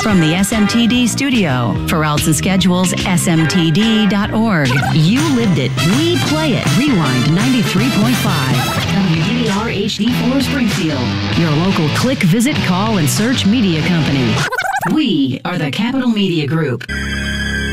From the SMTD studio, for Alts and Schedules, smtd.org. You lived it. We play it. Rewind 93.5. WDR HD4 Springfield. Your local click, visit, call, and search media company. We are the Capital Media Group.